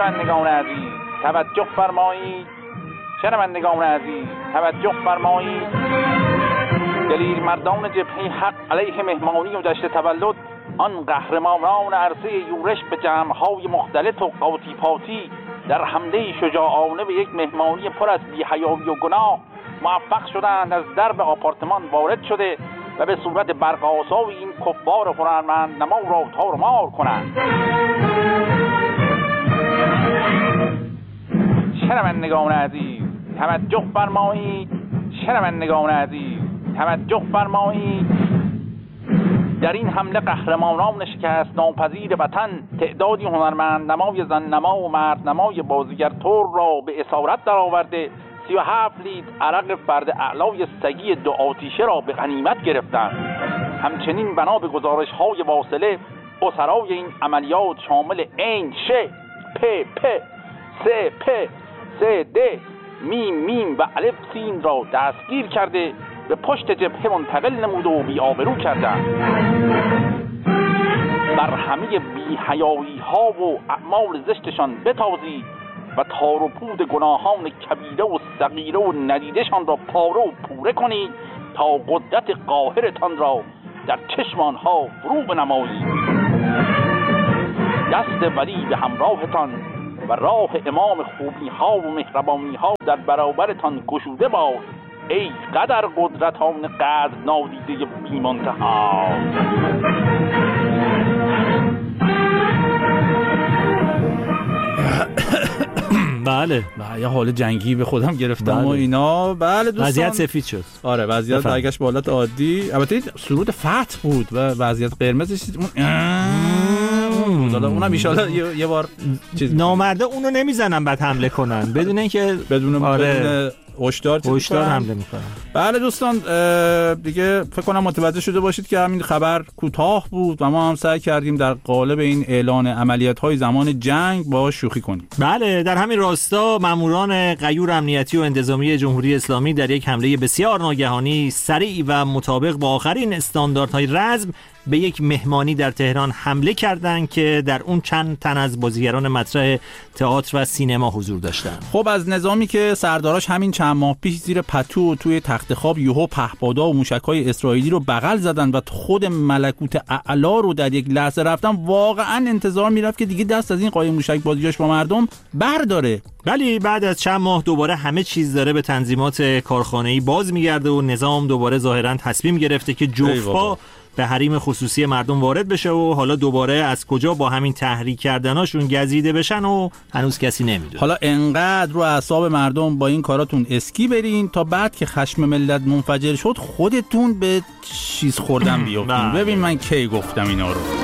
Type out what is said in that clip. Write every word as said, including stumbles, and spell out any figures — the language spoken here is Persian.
شنوندگان عزیز توجه فرمایید، شنوندگان عزیز توجه فرمایید. دلیر مردان جبهه حق علیه مهمانی و جشن تولد آن قهرمانان عرصه یورش به جمع‌های مختلط و قاطی پاتی در حمله شجاعانه به یک مهمانی پر از بی‌حیایی و گناه موفق شدند از درب آپارتمان وارد شده و به صورت برق‌آسای این کفار هنرمند نما را تار و مار کنند. شنوندگان عزیز توجه فرمایید، شنوندگان عزیز توجه فرمایید. در این حمله قهرمانان شکست ناپذیر وطن تعدادی هنرمند نمای زن نما و مرد نمای بازیگر تور را به اسارت درآورده سی و هفت لیتر عرق فرد اعلای سگی دو آتیشه را به غنیمت گرفتند. همچنین بنا به گزارش‌های واصله اسرای این عملیات شامل عین ش پ پ س پ س د میم میم و الف سین را دستگیر کرده به پشت جبهه منتقل نمود و بی‌آبرو کردند. بر همه بی‌حیایی‌ها و اعمال زشتشان بتازید و تار و پود گناهان کبیره و صغیره و ندیدشان را پاره و پوره کنید تا قدرت قاهرتان را در چشم آنها فرو بنمایید. دست ولی به همراهتان و راه امام خوبی‌ها و مهربانی‌ها در برابرتان گشوده باد ای قدر قدرتان قدر نادیده بی منتها. بله یه حال جنگی به خودم گرفتم بله. و اینا. بله دوستان وضعیت سفید شد. آره وضعیت برگشت به حالت عادی. البته سرود فتح بود و وضعیت قرمزش اون اونم ان شاء الله یه بار چیز نامرده اونو نمیزنن بعد حمله کنن بدون اینکه بدون آره هشدار هشدار حمله میکنن. بله دوستان دیگه فکر کنم متوجه شده باشید که همین خبر کوتاه بود و ما هم سعی کردیم در قالب این اعلان عملیات‌های زمان جنگ با شوخی کنیم. بله در همین راستا ماموران غیور امنیتی و انتظامی جمهوری اسلامی در یک حمله بسیار ناگهانی سریع و مطابق با آخرین استانداردهای رزم به یک مهمانی در تهران حمله کردند که در اون چند تن از بازیگران مطرح تئاتر و سینما حضور داشتند. خب از نظامی که سرداراش همین چند ماه پیش زیر پتو و توی تخت خواب یهو پهپادا و موشک‌های اسرائیلی رو بغل زدن و خود ملکوت اعلی رو در یک لحظه رفتن، واقعا انتظار میرفت که دیگه دست از این قایم موشک بازیاش با مردم برداره. ولی بعد از چند ماه دوباره همه چیز داره به تنظیمات کارخانه‌ای باز میگرده و نظام دوباره ظاهراً تصمیم گرفته که جفت به حریم خصوصی مردم وارد بشه و حالا دوباره از کجا با همین تحریک کردناشون گزیده بشن و هنوز کسی نمیدونه. حالا انقدر رو اعصاب مردم با این کاراتون اسکی برین تا بعد که خشم ملت منفجر شد خودتون به چیز خوردن بیافتین. ببین من کی گفتم اینا رو.